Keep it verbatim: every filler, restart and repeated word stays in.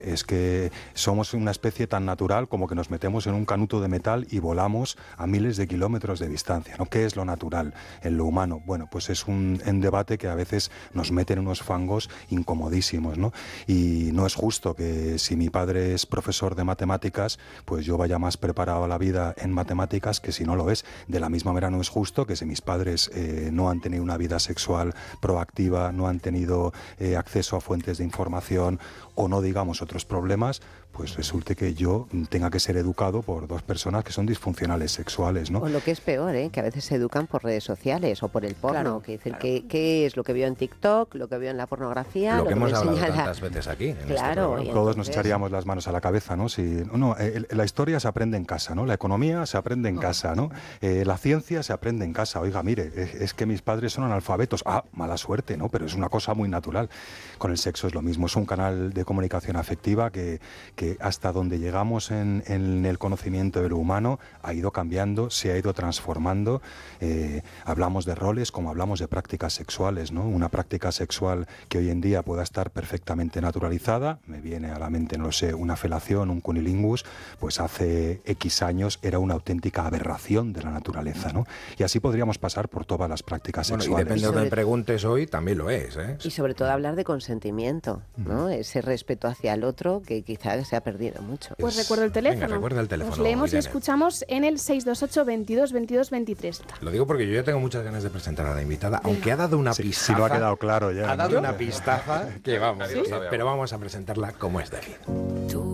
Es que somos una especie tan natural como que nos metemos en un canuto de metal y volamos a miles de kilómetros de distancia, ¿no? ¿Qué es lo natural en lo humano? Bueno, pues es un, un debate que a veces nos mete en unos fangos incomodísimos, ¿no? Y no es justo que si mi padre es profesor de matemáticas, pues yo vaya más preparado a la vida en matemáticas que si no lo es. De la misma manera no es justo que si mis padres eh, no han tenido una vida sexual proactiva, no han tenido eh, acceso a fuentes de información o no digamos otros problemas, pues resulte que yo tenga que ser educado por dos personas que son disfuncionales sexuales, ¿no? O lo que es peor, ¿eh? Que a veces se educan por redes sociales o por el porno, Claro, que dicen claro. que qué es lo que vio en TikTok, lo que vio en la pornografía, Lo lo que que hemos me hablado enseña la- tantas veces aquí. En este Claro, programa. y Todos nos entonces- echaríamos las manos a la cabeza, ¿no? Si, no, eh, la historia se aprende en casa, ¿no? La economía se aprende en casa, ¿no? Eh, la ciencia se aprende en casa. Oiga, mire, es, es que mis padres son analfabetos. Ah, mala suerte, ¿no? Pero es una cosa muy natural. Con el sexo es lo mismo. Es un canal de comunicación afectiva que, que hasta donde llegamos en, en el conocimiento de lo humano ha ido cambiando, se ha ido transformando. Eh, hablamos de roles como hablamos de prácticas sexuales, ¿no? Una práctica sexual que hoy en día pueda estar perfectamente naturalizada, me viene a la mente, no lo sé, una felación, un cunilingus, pues hace X años era una auténtica aberración de la naturaleza, ¿no? Y así podríamos pasar por todas las prácticas Bueno, y sexuales. depende de lo que Sobre- me preguntes hoy, también lo es, ¿eh? Y sobre todo hablar de consentimiento, ¿no? Ese respeto hacia el otro que quizás se ha perdido mucho. Pues Es- recuerdo el teléfono. Venga, recuerda el teléfono, Os leemos Irene. y escuchamos en el seis dos ocho, veintidós, veintidós, veintitrés. Lo digo porque yo ya tengo muchas ganas de presentar a la invitada, aunque ha dado una Sí, pistaza. si no ha quedado claro ya, Ha ¿no? dado una pistaza que vamos, Nadie lo sabe pero aún. vamos a presentarla como es debido.